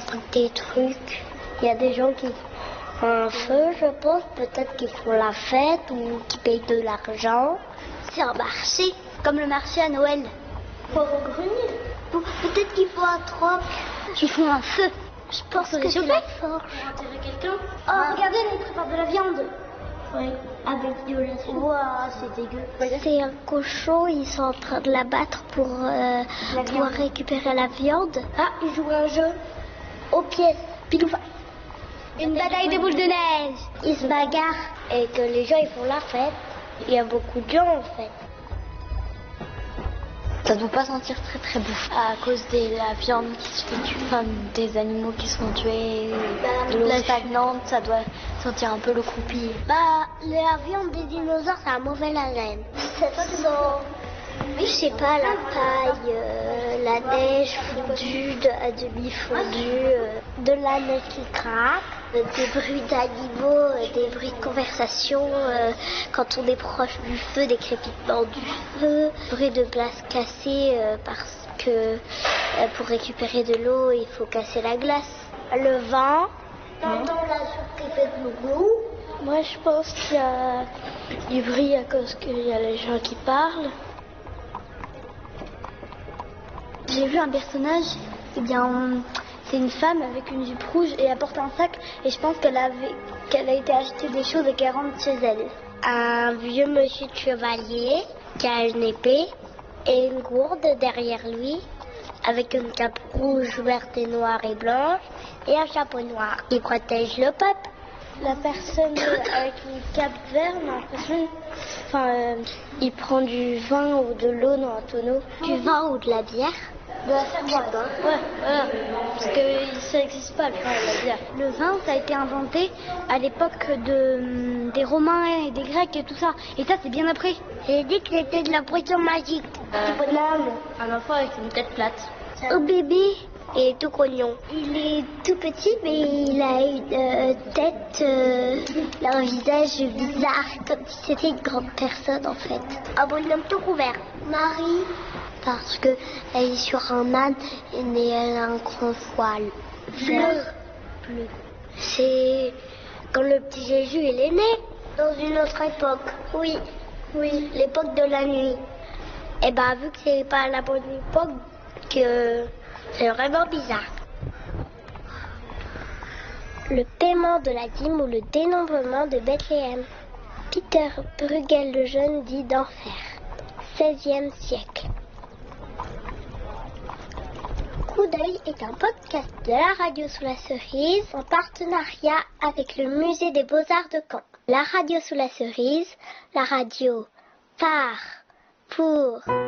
des trucs. Il y a des gens qui font un feu, je pense, peut-être qu'ils font la fête ou qui payent de l'argent. C'est un marché, comme le marché à Noël. Pour au grenier. Peut-être qu'ils font un troc. Ils font un feu. Je pense que c'est la forge. Pour enterrer quelqu'un. Oh, regardez, ils préparent de la viande. Oui, avec de la soupe. Ouah, c'est dégueu. C'est un cochon, ils sont en train de l'abattre pour pouvoir récupérer la viande. Ah, ils jouent à un jeu. Aux pièces. Pile ou face. Une bataille de boules de neige. Ils se bagarrent et que les gens ils font la fête. Il y a beaucoup de gens en fait. Ça doit pas sentir très très bon à cause de la viande qui se fait tuer, enfin, des animaux qui sont tués, de l'eau stagnante, ça doit sentir un peu le croupi. La viande des dinosaures, ça a un mauvais haleine. Ça sent, je sais pas, la paille, la neige fondue, à demi fondue, de la neige qui craque, des bruits d'animaux, des bruits de conversation quand on est proche du feu, des crépitements du feu, bruit de glace cassée parce que pour récupérer de l'eau, il faut casser la glace. Le vent, t'entends la soupe qui fait glou. Moi, je pense qu'il y a du bruit à cause qu'il y a les gens qui parlent. J'ai vu un personnage, eh bien, c'est une femme avec une jupe rouge et elle porte un sac et je pense qu'elle a été acheter des choses et qu'elle rentre chez elle. Un vieux monsieur de chevalier qui a une épée et une gourde derrière lui avec une cape rouge, verte et noire et blanche et un chapeau noir qui protège le peuple. La personne avec une cape verte, j'ai l'impression, il prend du vin ou de l'eau dans un tonneau. Du vin ou de la bière. De la cervoise. Ouais, voilà. Parce que ça n'existe pas, le vin et la bière. Le vin, ça a été inventé à l'époque des Romains et des Grecs et tout ça. Et ça, c'est bien après. J'ai dit que c'était de la potion magique. Un enfant avec une tête plate. Un bébé est tout grognon. Il est tout petit, mais il a une tête, un visage bizarre, comme si c'était une grande personne en fait. Un bonhomme tout couvert. Marie, parce que elle est sur un âne et elle a un grand voile. Bleu. C'est quand le petit Jésus il est né, dans une autre époque. Oui, l'époque de la nuit. Et ben vu que c'est pas la bonne époque, que c'est vraiment bizarre. Le paiement de la dîme ou le dénombrement de Bethléem. Peter Bruegel le Jeune dit d'enfer. 16e siècle. Coup d'œil est un podcast de la radio sous la cerise en partenariat avec le musée des Beaux-Arts de Caen. La radio sous la cerise, la radio par, pour...